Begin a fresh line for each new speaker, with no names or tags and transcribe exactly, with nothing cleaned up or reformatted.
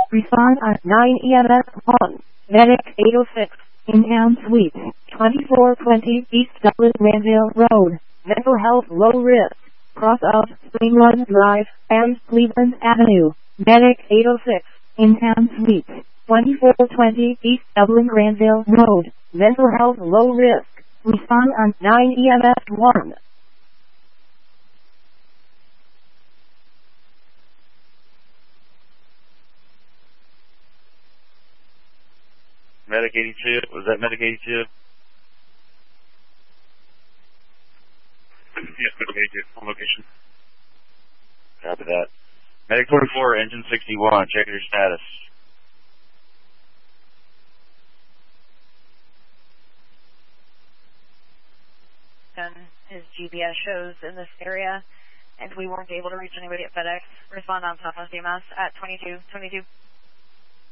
Respond at nine E M S one. Medic eight oh six. In Town Suite. twenty-four twenty East Dublin Granville Road. Mental health low risk. Cross of Spring Run Drive and Cleveland Avenue. Medic eight oh six. In Town Suite. twenty-four twenty East Dublin Granville Road. Mental health low risk. Respond on nine E M S one.
Medic eighty-two. Was that Medic eighty-two?
Yes, Medic eighty-two. On location.
Copy that. Medic forty-four, engine sixty-one. Check your status.
And his G P S shows in this area, and we weren't able to reach anybody at FedEx. Respond on Southwest E M S at twenty-two twenty-two.